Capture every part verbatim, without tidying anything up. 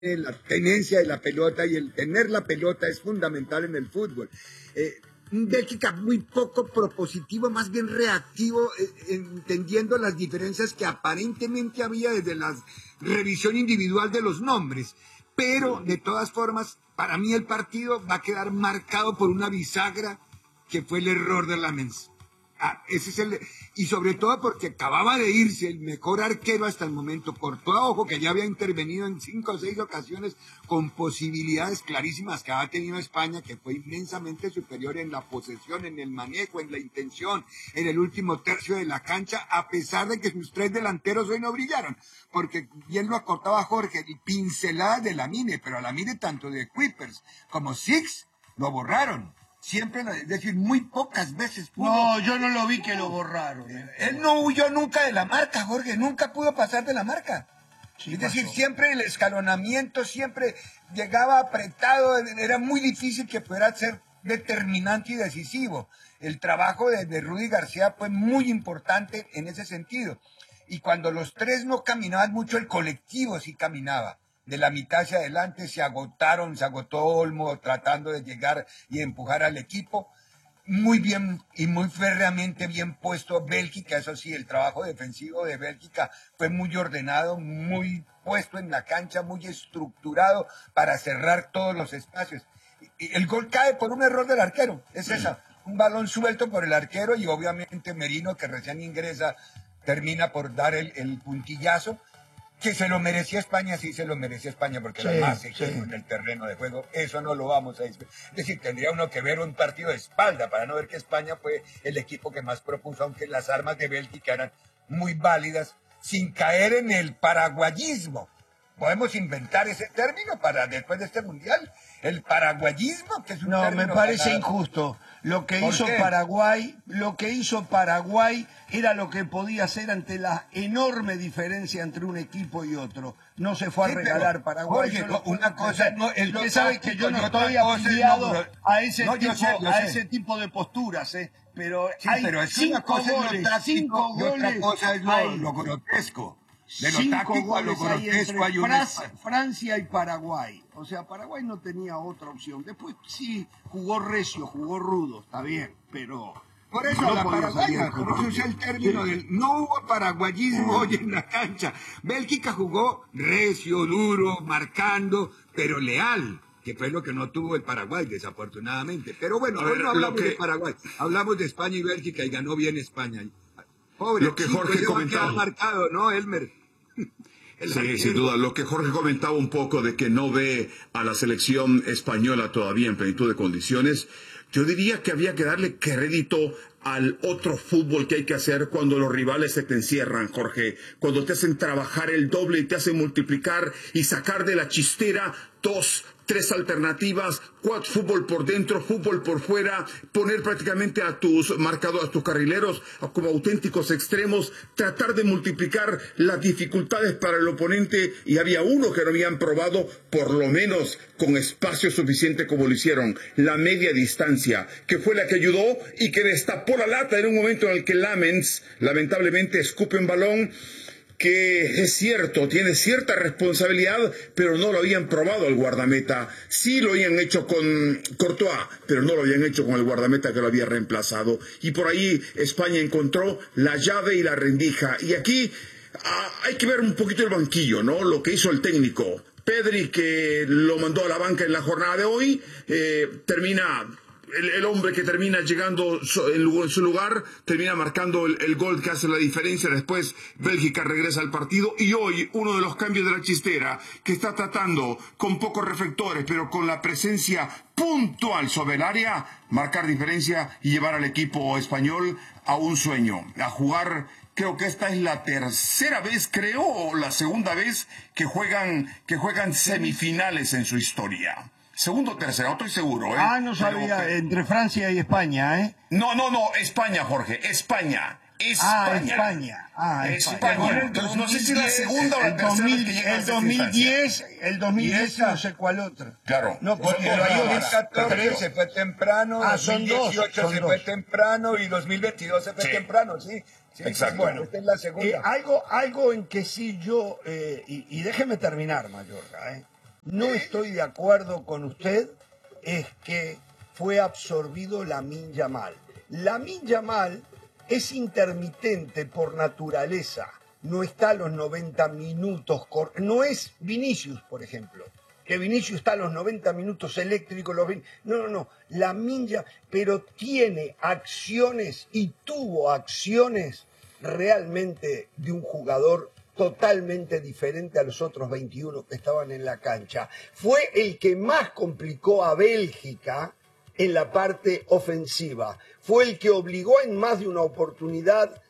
la tenencia de la pelota, y el tener la pelota es fundamental en el fútbol. Eh, Bélgica muy poco propositivo, más bien reactivo, eh, entendiendo las diferencias que aparentemente había desde la revisión individual de los nombres. Pero, de todas formas, para mí el partido va a quedar marcado por una bisagra que fue el error de Lamens. Ah, ese es el, y sobre todo porque acababa de irse el mejor arquero hasta el momento, Courtois, ojo, que ya había intervenido en cinco o seis ocasiones con posibilidades clarísimas que había tenido España, que fue inmensamente superior en la posesión, en el manejo, en la intención, en el último tercio de la cancha, a pesar de que sus tres delanteros hoy no brillaron, porque bien lo acortaba Jorge, pinceladas de Lamine, pero a Lamine tanto de Kuipers como Six lo borraron. Siempre, es decir, muy pocas veces pudo. No, yo no lo vi que lo borraron. Eh. Él no huyó nunca de la marca, Jorge, nunca pudo pasar de la marca. Sí, es pasó. Decir, siempre el escalonamiento, siempre llegaba apretado, era muy difícil que pudiera ser determinante y decisivo. El trabajo de, de Rudy García fue muy importante en ese sentido. Y cuando los tres no caminaban mucho, el colectivo sí caminaba. De la mitad hacia adelante se agotaron, se agotó Olmo tratando de llegar y empujar al equipo. Muy bien y muy férreamente bien puesto Bélgica, eso sí, el trabajo defensivo de Bélgica fue muy ordenado, muy puesto en la cancha, muy estructurado para cerrar todos los espacios. Y el gol cae por un error del arquero, es esa, un balón suelto por el arquero y obviamente Merino, que recién ingresa, termina por dar el, el puntillazo. Que se lo merecía España, sí se lo merecía España, porque sí, era más sí. En el terreno de juego. Eso no lo vamos a decir. Es decir, tendría uno que ver un partido de espalda para no ver que España fue el equipo que más propuso, aunque las armas de Bélgica eran muy válidas, sin caer en el paraguayismo. Podemos inventar ese término para después de este mundial. El paraguayismo, que es un no, término me parece para... injusto. Lo que hizo qué? Paraguay, lo que hizo Paraguay era lo que podía hacer ante la enorme diferencia entre un equipo y otro. No se fue a sí, regalar pero, Paraguay. Oye, no, una cosa, no, el que sabe que yo no estoy afiliado no, a ese no, tipo, sé, a ese tipo de posturas, eh. Pero sí, hay pero es cinco una cosa goles, táctico, cinco y goles. Otra cosa es lo, hay, lo grotesco. De lo cinco táctico a lo grotesco hay una... Francia y Paraguay. O sea, Paraguay no tenía otra opción. Después sí jugó recio, jugó rudo, está bien, pero... Por eso no la paraguaya, por eso usa el término del no hubo paraguayismo hoy en la cancha. Bélgica jugó recio, duro, marcando, pero leal, que fue lo que no tuvo el Paraguay, desafortunadamente. Pero bueno, hoy no hablamos que... de Paraguay, hablamos de España y Bélgica, y ganó bien España. Pobre lo que chico, Jorge comentaba. marcado, ¿no, Elmer? Sí, sin duda. Lo que Jorge comentaba un poco de que no ve a la selección española todavía en plenitud de condiciones, yo diría que había que darle crédito al otro fútbol que hay que hacer cuando los rivales se te encierran, Jorge. Cuando te hacen trabajar el doble y te hacen multiplicar y sacar de la chistera dos, tres alternativas, cuatro, fútbol por dentro, fútbol por fuera, poner prácticamente a tus marcadores, a tus carrileros como auténticos extremos, tratar de multiplicar las dificultades para el oponente, y había uno que no habían probado, por lo menos con espacio suficiente como lo hicieron, la media distancia, que fue la que ayudó y que destapó la lata en un momento en el que Lamens lamentablemente escupe un balón que es cierto, tiene cierta responsabilidad, pero no lo habían probado el guardameta. Sí lo habían hecho con Courtois, pero no lo habían hecho con el guardameta que lo había reemplazado. Y por ahí España encontró la llave y la rendija. Y aquí ah, hay que ver un poquito el banquillo, ¿no? Lo que hizo el técnico. Pedri, que lo mandó a la banca en la jornada de hoy, eh, termina... El, el hombre que termina llegando en su lugar, termina marcando el, el gol que hace la diferencia. Después Bélgica regresa al partido, y hoy uno de los cambios de la chistera, que está tratando con pocos reflectores, pero con la presencia puntual sobre el área, marcar diferencia y llevar al equipo español a un sueño, a jugar. Creo que esta es la tercera vez, creo, o la segunda vez que juegan, que juegan semifinales en su historia. Segundo o tercero, no estoy seguro, ¿eh? Ah, no sabía, que... entre Francia y España, ¿eh? No, no, no, España, Jorge, España. España. Ah, España. Ah, España. España. Entonces, no sé si la segunda o la tercera dos mil, vez que llega el dos mil diez, el dos mil diez no sé cuál otro. Claro. No, porque el dos mil catorce se fue temprano, ah, son dos mil dieciocho dos, se son fue dos. temprano y dos mil veintidós se fue sí. temprano, sí. Sí, exacto. Bueno, esta es la segunda. Eh, algo, algo en que sí yo, eh, y, y déjeme terminar, Mayorga, eh. no estoy de acuerdo con usted es que fue absorbido Lamine Yamal. Lamine Yamal es intermitente por naturaleza, no está a los noventa minutos, no es Vinicius, por ejemplo, que Vinicius está a los noventa minutos eléctricos, los vin... no, no, no, Lamine Yamal, pero tiene acciones y tuvo acciones realmente de un jugador totalmente diferente a los otros veintiuno que estaban en la cancha. Fue el que más complicó a Bélgica en la parte ofensiva. Fue el que obligó en más de una oportunidad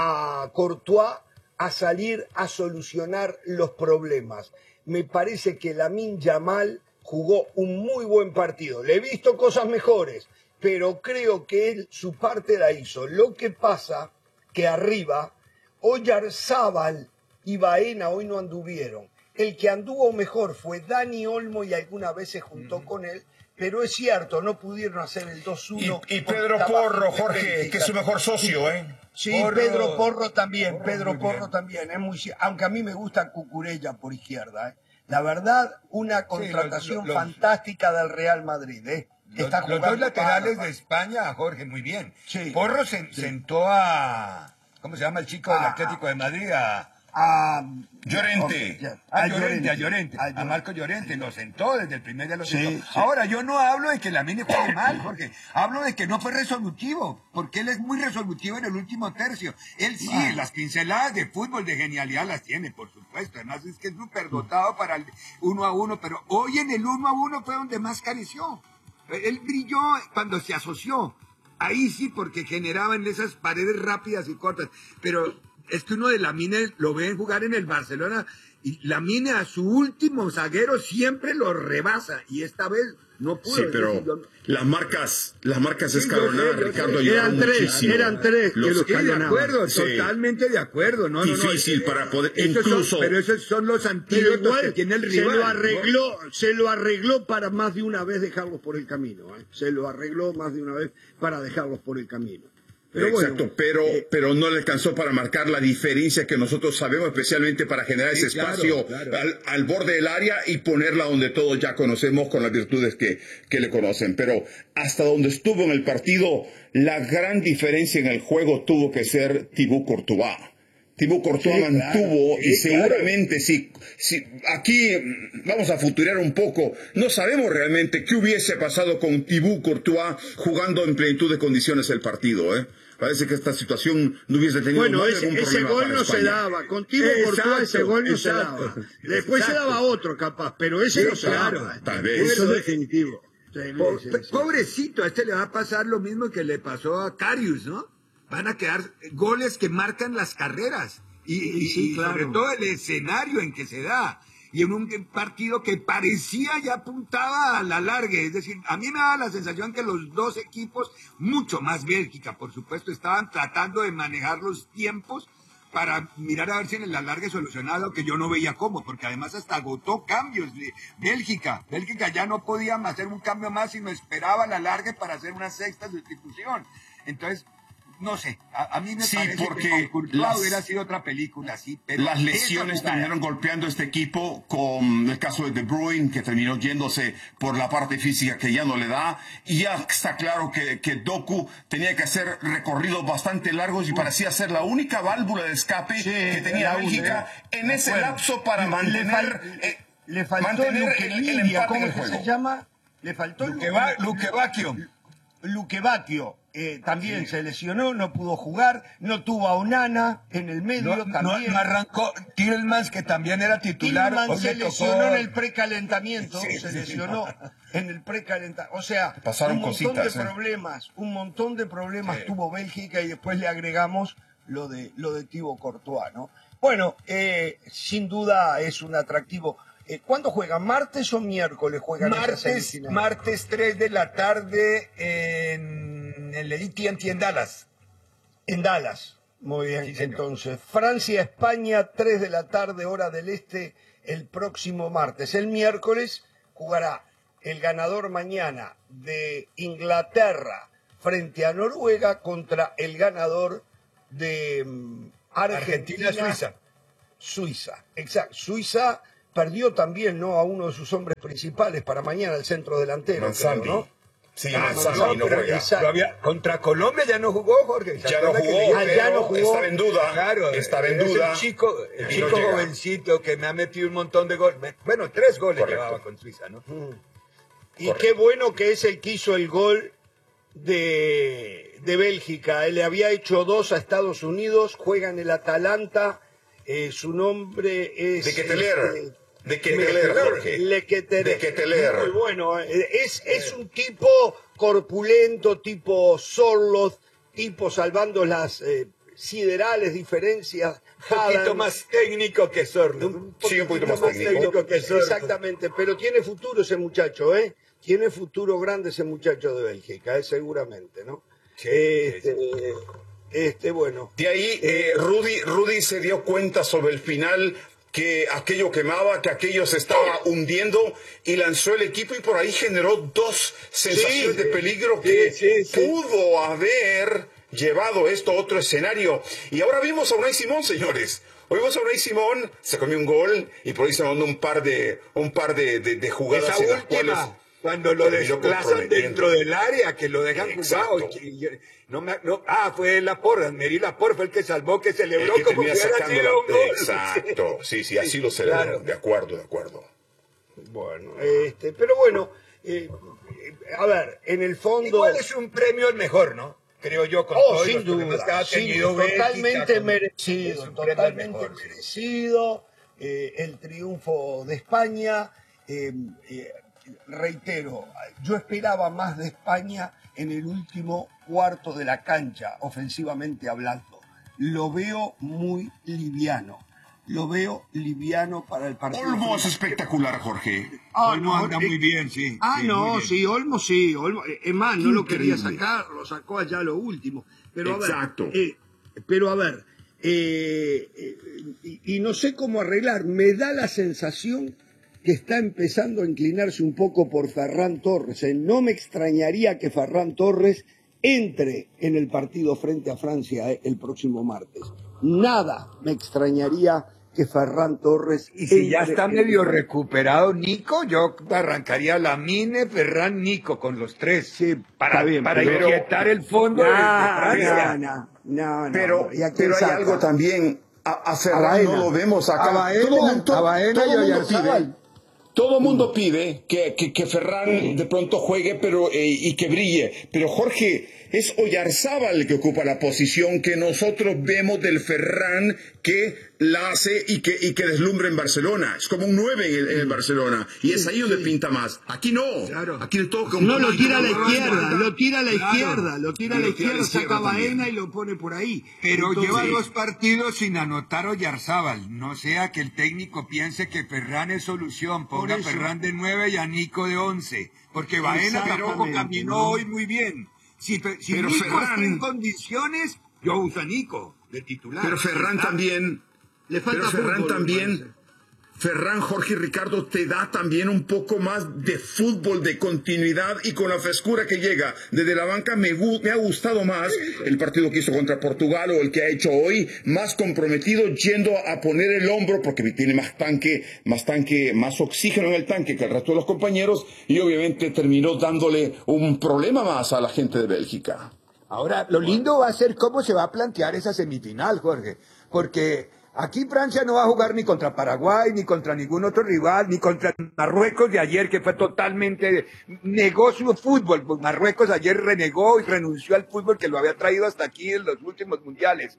a Courtois a salir a solucionar los problemas. Me parece que Lamine Yamal jugó un muy buen partido. Le he visto cosas mejores, pero creo que él su parte la hizo. Lo que pasa que arriba, Oyarzábal y Baena hoy no anduvieron. El que anduvo mejor fue Dani Olmo y algunas veces juntó uh-huh. con él, pero es cierto, no pudieron hacer el dos uno. Y, y Pedro Porro, Jorge, que es su mejor socio, ¿eh? Sí, Porro, Pedro Porro también, Porro Pedro Porro bien. también, es muy, aunque a mí me gusta Cucurella por izquierda, ¿eh? La verdad, una contratación sí, los, los, fantástica del Real Madrid, ¿eh? Los, Está los dos laterales para, de España, Jorge, muy bien. Sí, Porro se, sí. sentó a, ¿cómo se llama el chico del Atlético de Madrid? A... A Llorente, okay, a, a Llorente, a Llorente, a, a Marco Llorente, lo sentó desde el primer día, lo sentó. Sí, sí. Ahora, yo no hablo de que Lamine juegue mal, porque hablo de que no fue resolutivo, porque él es muy resolutivo en el último tercio. Él sí, ah. las pinceladas de fútbol, de genialidad las tiene, por supuesto. Además es que es súper dotado para el uno a uno, pero hoy en el uno a uno fue donde más careció. Él brilló cuando se asoció. Ahí sí, porque generaban esas paredes rápidas y cortas, pero... Es que uno de Lamine lo ve jugar en el Barcelona y Lamine a su último zaguero siempre lo rebasa y esta vez no pudo. Sí, pero decir, yo... las marcas, las marcas sí, escalonadas, Ricardo, eran tres, muchísimo. eran tres. Los... Sí, de acuerdo, sí. totalmente de acuerdo. No, Difícil no, no, para poder, incluso. Son, pero esos son los antídotos que tiene el rival. Se lo arregló, ¿no? se lo arregló para más de una vez dejarlos por el camino. ¿eh? Se lo arregló más de una vez para dejarlos por el camino. Pero Exacto, bueno, pero, eh, pero no le alcanzó para marcar la diferencia que nosotros sabemos, especialmente para generar sí, ese espacio claro, claro. Al, al borde del área y ponerla donde todos ya conocemos con las virtudes que, que le conocen. Pero hasta donde estuvo en el partido, la gran diferencia en el juego tuvo que ser Thibaut Courtois. Thibaut Courtois sí, mantuvo claro, y sí, seguramente claro. si, si aquí vamos a futurear un poco, no sabemos realmente qué hubiese pasado con Thibaut Courtois jugando en plenitud de condiciones el partido, ¿eh? Parece que esta situación no hubiese tenido bueno, más ese, algún ese problema gol para no España. se daba, con Thibaut Courtois ese gol no exacto. se daba. Después exacto. se daba otro capaz, pero ese sí, no se claro, daba. Tal vez. Eso es definitivo. Sí, po sí, sí. Pobrecito, a este le va a pasar lo mismo que le pasó a Karius, ¿no? Van a quedar goles que marcan las carreras y, y, sí, y claro. sobre todo el escenario en que se da. Y en un partido que parecía ya apuntaba a la larga. Es decir, a mí me daba la sensación que los dos equipos, mucho más Bélgica, por supuesto, estaban tratando de manejar los tiempos para mirar a ver si en la larga solucionaba lo que yo no veía cómo, porque además hasta agotó cambios. Bélgica, Bélgica ya no podía hacer un cambio más, sino esperaba la larga para hacer una sexta sustitución. Entonces, no sé, a, a mí me sí, parece porque que con Courtois las, hubiera sido otra película, sí. Pero las lesiones terminaron golpeando a este equipo, con el caso de De Bruyne, que terminó yéndose por la parte física que ya no le da, y ya está claro que, que Doku tenía que hacer recorridos bastante largos y uh. parecía ser la única válvula de escape sí, que tenía Bélgica en ese bueno, lapso para mantener, le, eh, le faltó mantener el, el, el empate ¿cómo que se llama? Le faltó Luquevacchio. Luquevacchio. Eh, también sí. se lesionó, no pudo jugar, no tuvo a Onana en el medio, no, también. No arrancó Tielemans, que también era titular. Tielemans se lesionó tocó... en el precalentamiento, sí, se sí, lesionó sí. en el precalentamiento. O sea, pasaron un montón cositas, de eh. problemas, un montón de problemas sí. tuvo Bélgica y después le agregamos lo de, lo de Thibaut Courtois, ¿no? Bueno, eh, sin duda es un atractivo. Eh, ¿Cuándo juegan? ¿Martes o miércoles juegan? Martes, martes tres de la tarde en el A T and T en Dallas. En Dallas, muy bien. Sí, entonces, Francia-España, tres de la tarde, hora del este, el próximo martes. El miércoles jugará el ganador mañana de Inglaterra frente a Noruega contra el ganador de um, Argentina-Suiza. Suiza, exacto. Suiza perdió también, ¿no?, a uno de sus hombres principales para mañana, el centro delantero, creo, ¿no? Sí, ah, no, no, no juega. Había, contra Colombia ya no jugó, Jorge. Ya no jugó, ah, ya no jugó. Estaba en duda. Claro, estaba en duda. El chico, el chico no jovencito que me ha metido un montón de goles. Bueno, tres goles Correcto. llevaba con Suiza, ¿no? Mm. Y Correcto. Qué bueno que es el que hizo el gol de, de Bélgica. Él le había hecho dos a Estados Unidos, juega en el Atalanta. Eh, su nombre es... De Ketteler. Este, De Ketteler, Jorge. De Ketteler. Muy bueno. Es, es un tipo corpulento, tipo Sorloth, tipo salvando las eh, siderales diferencias. Un poquito más técnico que Sorloth. Un sí, un poquito más, más técnico. técnico que Sorloth. Exactamente, pero tiene futuro ese muchacho, ¿eh? Tiene futuro grande ese muchacho de Bélgica, ¿eh? Seguramente, ¿no? Sí, este, sí. este, bueno. De ahí, eh, Rudy, Rudy se dio cuenta sobre el final que aquello quemaba, que aquello se estaba hundiendo y lanzó el equipo y por ahí generó dos sensaciones sí, de peligro que sí, sí, sí. pudo haber llevado esto a otro escenario. Y ahora vimos a Unai Simón, señores. Hoy vimos a Unai Simón, se comió un gol y por ahí se mandó un par de, un par de, de, de jugadas. Esa en las última, cuales cuando lo desplazan dentro del área, que lo dejan jugado. Y que, no me, no, ah, fue Laporte, Meri Laporte fue el que salvó, que celebró que como si hubiera sido un gol. Exacto, sí, sí, así lo celebró. Claro. De acuerdo, de acuerdo. Bueno, este, pero bueno, eh, a ver, en el fondo... Igual es un premio el mejor, ¿no? Creo yo, con oh, todos sin los duda, que ha tenido Bélgica, totalmente con... merecido, totalmente mejor, merecido, sí. eh, el triunfo de España, eh, eh, reitero, yo esperaba más de España en el último cuarto de la cancha, ofensivamente hablando. Lo veo muy liviano. Lo veo liviano para el partido. Olmo es espectacular, Jorge. Ah, Olmo anda muy bien, sí. Ah, sí, no, sí, Olmo sí. Olmo, es más, no lo quería sacar, lo sacó allá lo último. Pero Exacto. A ver, eh, pero a ver, eh, eh, y, y no sé cómo arreglar. Me da la sensación que está empezando a inclinarse un poco por Ferran Torres. Eh, no me extrañaría que Ferran Torres entre en el partido frente a Francia eh, el próximo martes. Nada me extrañaría que Ferran Torres... Y si ya está medio recuperado Nico, yo arrancaría Lamine, Ferran, Nico con los tres. Sí, para bien, para pero... inquietar el fondo. No, no, no, no, no. Pero, pero hay algo también. A, a Ferran a no lo vemos acá. A Baena, todo mundo, a Baena todo y mundo Oyarzabal. pide, todo mundo pide que, que, que Ferran de pronto juegue pero, eh, y que brille. Pero Jorge, es Oyarzábal el que ocupa la posición que nosotros vemos del Ferran que la hace y que, y que deslumbra en Barcelona. Es como un nueve en el, en el Barcelona. Y es ahí donde pinta más. Aquí no. Claro. Aquí le toca un No, lo tira a la izquierda, lo tira a la Claro. izquierda, lo tira a la izquierda, saca Baena y lo pone por ahí. Pero Entonces, lleva dos partidos sin anotar Oyarzábal. No sea que el técnico piense que Ferran es solución. Ponga a Ferran de nueve y a Nico de once. Porque Baena, pero ojo, caminó ¿no? hoy muy bien. Si, si pero Nico Ferran, está en condiciones, yo uso a Nico de titular. Pero Ferran también... Le falta pero Ferran fútbol, también, Ferran, Jorge y Ricardo, te da también un poco más de fútbol, de continuidad y con la frescura que llega desde la banca. Me, me ha gustado más el partido que hizo contra Portugal o el que ha hecho hoy, más comprometido, yendo a poner el hombro porque tiene más tanque, más tanque, más oxígeno en el tanque que el resto de los compañeros y obviamente terminó dándole un problema más a la gente de Bélgica. Ahora, lo lindo va a ser cómo se va a plantear esa semifinal, Jorge, porque aquí Francia no va a jugar ni contra Paraguay, ni contra ningún otro rival, ni contra Marruecos de ayer, que fue totalmente... negó su fútbol. Marruecos ayer renegó y renunció al fútbol que lo había traído hasta aquí en los últimos mundiales.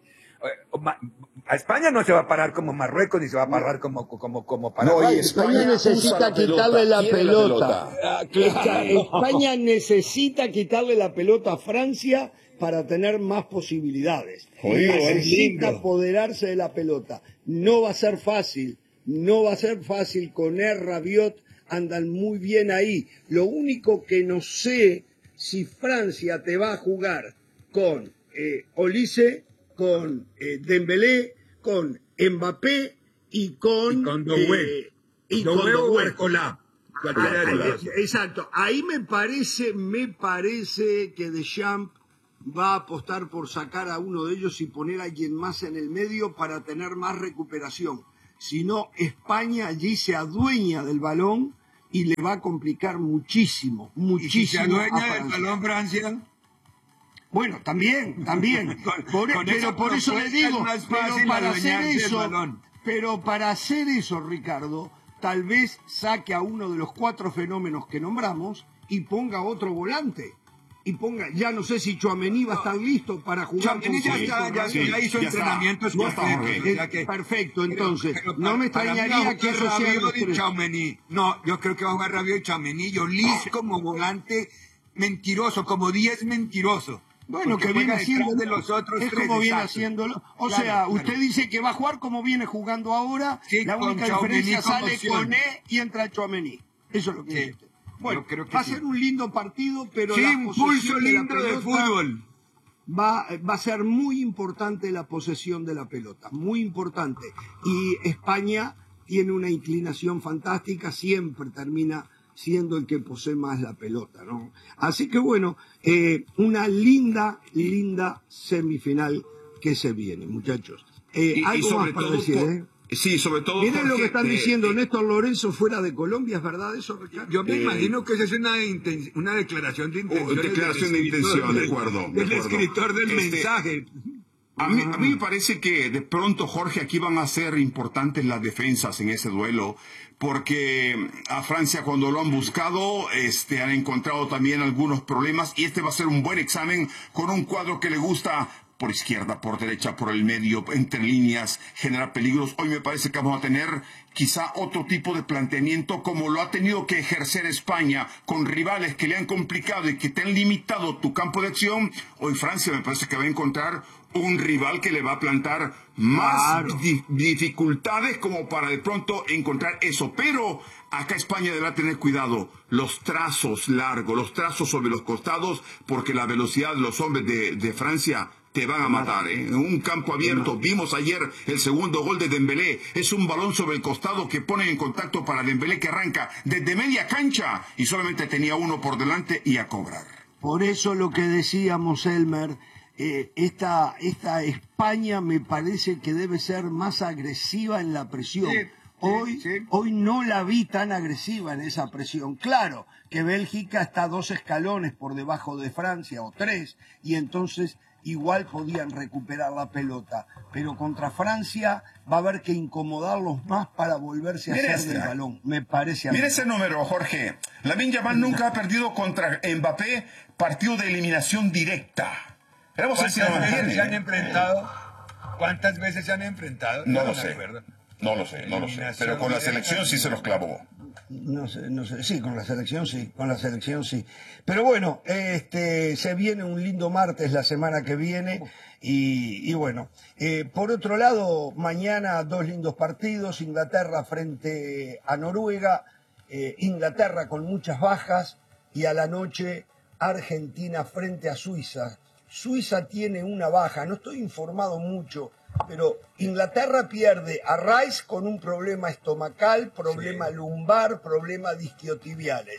A España no se va a parar como Marruecos, ni se va a parar como, como, como Paraguay. No, y España, España necesita quitarle la pelota. La pelota. Ah, claro. España necesita quitarle la pelota a Francia para tener más posibilidades. Oye, necesita apoderarse de la pelota. No va a ser fácil, no va a ser fácil. Con Er, Rabiot andan muy bien ahí. Lo único que no sé si Francia te va a jugar con eh, Olise, con eh, Dembélé, con Mbappé y con... Y con Doué. Eh, y Doué con Doué. o Barcola. Ah, exacto. Ahí me parece, me parece que Deschamps va a apostar por sacar a uno de ellos y poner a alguien más en el medio para tener más recuperación. sino España allí se adueña del balón y le va a complicar muchísimo, muchísimo. ¿Y si se adueña del balón Francia? Bueno, también, también. Por, con pero por eso le digo, pero para hacer eso, pero para hacer eso, Ricardo, tal vez saque a uno de los cuatro fenómenos que nombramos y ponga otro volante. Y ponga, ya no sé si Tchouaméni va a estar listo para jugar. Tchouaméni ya, está, ya, sí, ya hizo ya entrenamientos. Ya está, okay. ya que, perfecto, entonces, pero, pero no me extrañaría que eso sea los tres. Tchouaméni. No, yo creo que va a jugar Rabiot y Tchouaméni. Lloris como volante mentiroso, como diez mentiroso. Bueno, que viene haciendo de los otros es tres, como viene haciéndolo. O claro, sea, claro. Usted dice que va a jugar como viene jugando ahora. Sí, la única diferencia sale con E y entra Tchouaméni. Eso es lo que sí. dice. Bueno, creo que va sí. a ser un lindo partido, pero sí, la un pulso lindo de, de fútbol. Va, va a ser muy importante la posesión de la pelota, muy importante. Y España tiene una inclinación fantástica, siempre termina siendo el que posee más la pelota, ¿no? Así que bueno, eh, una linda, linda semifinal que se viene, muchachos. Eh, y, algo y sobre más para todo decir, por... ¿eh? Sí, sobre todo. Miren porque, lo que están eh, diciendo eh, Néstor Lorenzo fuera de Colombia, ¿es verdad eso, Ricardo? Yo me eh, imagino que esa es una, una declaración de intención. Oh, declaración de intención, de acuerdo. Del escritor del este, mensaje. A mí, a mí me parece que de pronto, Jorge, aquí van a ser importantes las defensas en ese duelo, porque a Francia cuando lo han buscado, este, han encontrado también algunos problemas, y este va a ser un buen examen con un cuadro que le gusta por izquierda, por derecha, por el medio, entre líneas, generar peligros. Hoy me parece que vamos a tener quizá otro tipo de planteamiento como lo ha tenido que ejercer España con rivales que le han complicado y que te han limitado tu campo de acción. Hoy Francia me parece que va a encontrar un rival que le va a plantar más claro. di dificultades como para de pronto encontrar eso. Pero acá España deberá tener cuidado. Los trazos largos, los trazos sobre los costados, porque la velocidad de los hombres de, de Francia te van a matar, ¿eh? En un campo abierto, vimos ayer el segundo gol de Dembélé, es un balón sobre el costado que pone en contacto para Dembélé que arranca desde media cancha y solamente tenía uno por delante y a cobrar. Por eso lo que decíamos, Elmer, eh, esta, esta España me parece que debe ser más agresiva en la presión. Sí. Hoy, sí, sí. hoy no la vi tan agresiva en esa presión. Claro que Bélgica está dos escalones por debajo de Francia o tres y entonces igual podían recuperar la pelota, pero contra Francia va a haber que incomodarlos más para volverse a Mira hacer este, del balón, me parece a mí. Mira ese número, Jorge. Lamine Yamal nunca ha perdido contra Mbappé partido de eliminación directa. Vamos a ver si lo mantiene. ¿Se han enfrentado? ¿Cuántas veces se han enfrentado? No, no lo sé. No lo sé, no lo sé. Pero con la selección sí se los clavó. No sé, no sé. Sí, con la selección sí, con la selección sí. Pero bueno, este, se viene un lindo martes la semana que viene y, y bueno. Eh, por otro lado, mañana dos lindos partidos. Inglaterra frente a Noruega. Eh, Inglaterra con muchas bajas y a la noche Argentina frente a Suiza. Suiza tiene una baja, no estoy informado mucho, pero Inglaterra pierde a Rice con un problema estomacal, problema sí. lumbar, problema disquiotibiales.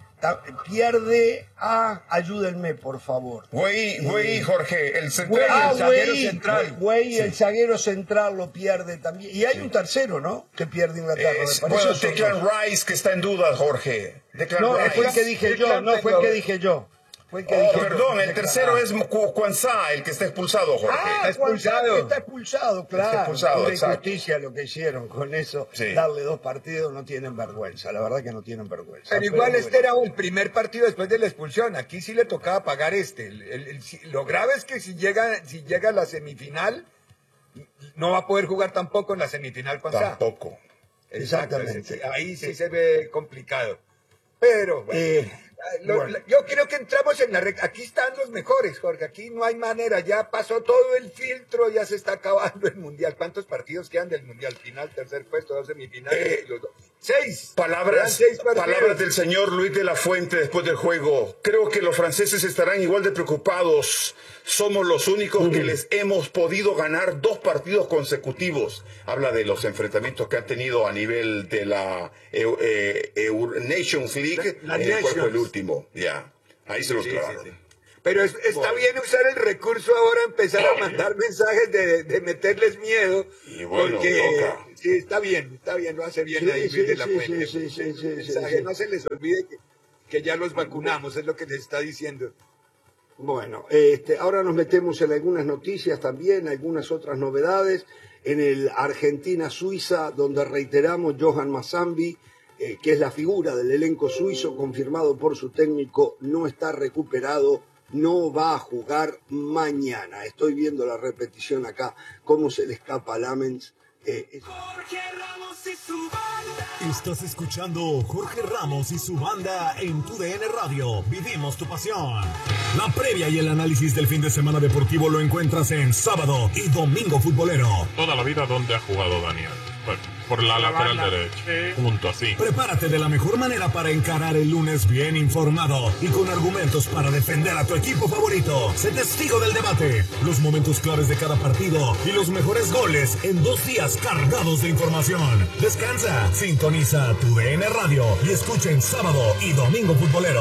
Pierde a, ayúdenme por favor. Güey, güey, eh, Jorge, el, güey, ah, el zaguero güey, central. Güey, sí. el zaguero central lo pierde también. Y hay sí. un tercero, ¿no? Que pierde Inglaterra. Es, bueno, Declan Rice que está en duda, Jorge. Declan no, Rice. fue el que dije yo, no fue el que dije yo. Fue el que oh, dije, perdón, el tercero es Kwanzaa, el que está expulsado, Jorge. Ah, está expulsado. Está expulsado, claro. Está expulsado, Pura injusticia lo que hicieron con eso. Sí. Darle dos partidos, no tienen vergüenza. La verdad que no tienen vergüenza. Pero, pero igual pero, este bueno. era el primer partido después de la expulsión. Aquí sí le tocaba pagar este. El, el, el, lo grave es que si llega, si llega a la semifinal, no va a poder jugar tampoco en la semifinal Kwanzaa. Tampoco. Exactamente. Ahí sí, sí se ve complicado. Pero, bueno. Eh, Lo, bueno. Yo creo que entramos en la recta. Aquí están los mejores, Jorge. Aquí no hay manera. Ya pasó todo el filtro. Ya se está acabando el mundial. ¿Cuántos partidos quedan del mundial? Final, tercer puesto, dos semifinales. Eh, los dos. Seis. Palabras, seis palabras del señor Luis de la Fuente después del juego. Creo que los franceses estarán igual de preocupados. Somos los únicos uh-huh. que les hemos podido ganar dos partidos consecutivos. Habla de los enfrentamientos que han tenido a nivel de la eh, eh, Nations League. La, la eh, Nations. Fue el último, ya. Yeah. Ahí se los sí, clavaron. Sí, sí. Pero es, está bueno. bien usar el recurso ahora, empezar a mandar mensajes de, de meterles miedo. Y bueno, porque toca. Sí, está bien, está bien, lo hace bien sí, ahí sí, de la sí, fuente. Sí, sí, sí, mensaje, sí, sí. No se les olvide que, que ya los vacunamos, es lo que les está diciendo. Bueno, este, ahora nos metemos en algunas noticias también, algunas otras novedades. En el Argentina-Suiza, donde reiteramos Johan Mazambi, eh, que es la figura del elenco suizo, confirmado por su técnico, no está recuperado, no va a jugar mañana. Estoy viendo la repetición acá, cómo se le escapa a Lamens. Eh, Jorge Ramos y su banda. Estás escuchando Jorge Ramos y su banda en tu D N Radio. Vivimos tu pasión. La previa y el análisis del fin de semana deportivo lo encuentras en Sábado y Domingo Futbolero. Toda la vida, ¿dónde ha jugado Daniel? Bueno, por la, la lateral banda. derecha, sí. Junto así. Prepárate de la mejor manera para encarar el lunes bien informado y con argumentos para defender a tu equipo favorito. Sé testigo del debate, los momentos claves de cada partido y los mejores goles en dos días cargados de información. Descansa, sintoniza tu D N Radio y escucha en Sábado y Domingo Futbolero.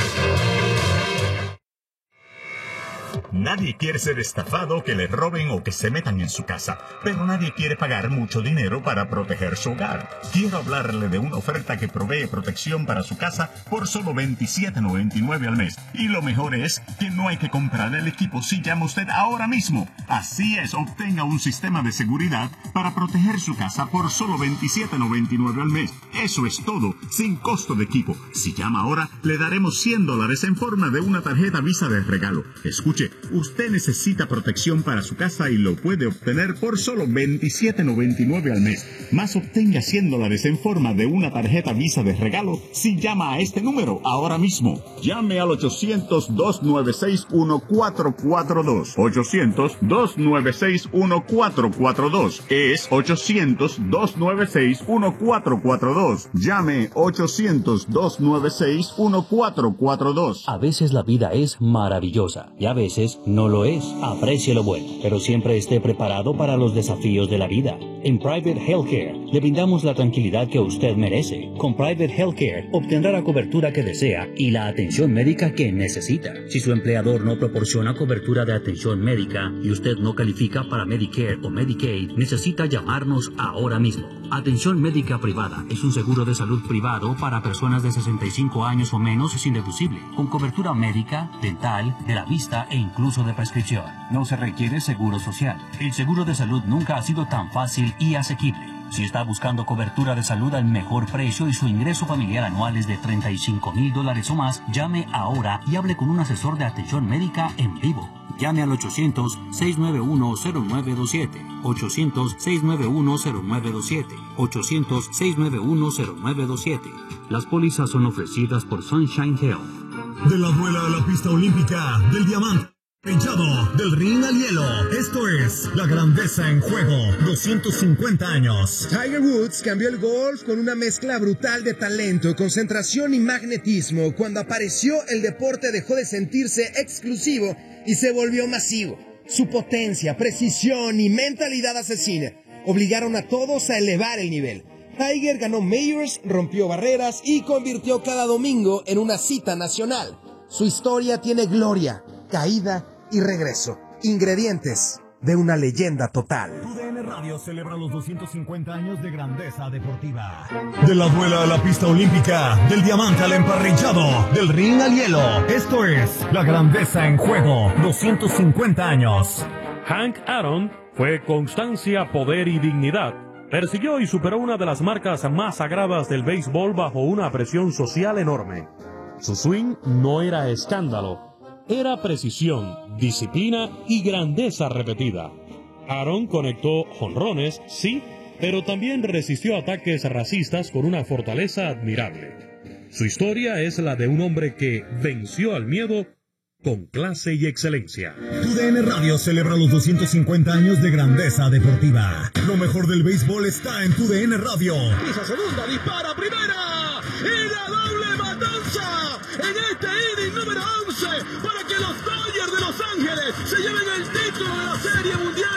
Nadie quiere ser estafado, que le roben o que se metan en su casa, pero nadie quiere pagar mucho dinero para proteger su hogar. Quiero hablarle de una oferta que provee protección para su casa por solo veintisiete noventa y nueve al mes. Y lo mejor es que no hay que comprar el equipo si llama usted ahora mismo. Así es, obtenga un sistema de seguridad para proteger su casa por solo veintisiete noventa y nueve al mes. Eso es todo, sin costo de equipo. Si llama ahora, le daremos cien dólares en forma de una tarjeta Visa de regalo. Escuche, usted necesita protección para su casa y lo puede obtener por solo veintisiete noventa y nueve al mes. Más obtenga cien dólares en forma de una tarjeta Visa de regalo si llama a este número ahora mismo. Llame al ochocientos, dos nueve seis, uno cuatro cuatro dos. ochocientos, dos nueve seis, uno cuatro cuatro dos. Es ochocientos, dos nueve seis, uno cuatro cuatro dos. Llame ochocientos, dos nueve seis, uno cuatro cuatro dos. A veces la vida es maravillosa y a veces no lo es. Aprecie lo bueno, pero siempre esté preparado para los desafíos de la vida. En Private Healthcare le brindamos la tranquilidad que usted merece. Con Private Healthcare obtendrá la cobertura que desea y la atención médica que necesita. Si su empleador no proporciona cobertura de atención médica y usted no califica para Medicare o Medicaid, necesita llamarnos ahora mismo. Atención médica privada es un seguro de salud privado para personas de sesenta y cinco años o menos sin deducible, con cobertura médica, dental, de la vista e incluso de prescripción. No se requiere seguro social. El seguro de salud nunca ha sido tan fácil y asequible. Si está buscando cobertura de salud al mejor precio y su ingreso familiar anual es de treinta y cinco mil dólares o más, llame ahora y hable con un asesor de atención médica en vivo. Llame al ochocientos, seis nueve uno, cero nueve dos siete. ochocientos, seis nueve uno, cero nueve dos siete. ochocientos, seis nueve uno, cero nueve dos siete. Las pólizas son ofrecidas por Sunshine Health. De la duela a la pista olímpica, del diamante hinchado, del ring al hielo. Esto es la grandeza en juego. doscientos cincuenta años. Tiger Woods cambió el golf con una mezcla brutal de talento, concentración y magnetismo. Cuando apareció, el deporte dejó de sentirse exclusivo y se volvió masivo. Su potencia, precisión y mentalidad asesina obligaron a todos a elevar el nivel. Tiger ganó Majors, rompió barreras y convirtió cada domingo en una cita nacional. Su historia tiene gloria, caída y regreso. Ingredientes de una leyenda total. Tu D N Radio celebra los doscientos cincuenta años de grandeza deportiva. De la duela a la pista olímpica, del diamante al emparrillado, del ring al hielo. Esto es la grandeza en juego. doscientos cincuenta años. Hank Aaron fue constancia, poder y dignidad. Persiguió y superó una de las marcas más sagradas del béisbol bajo una presión social enorme. Su swing no era escándalo. Era precisión, disciplina y grandeza repetida. Aaron conectó jonrones, sí, pero también resistió ataques racistas con una fortaleza admirable. Su historia es la de un hombre que venció al miedo con clase y excelencia. Tu D N Radio celebra los doscientos cincuenta años de grandeza deportiva. Lo mejor del béisbol está en Tu D N Radio. Pisa segunda, dispara primera y la doble matanza en este inning número once para que los Dodgers de Los Ángeles se lleven el título de la Serie Mundial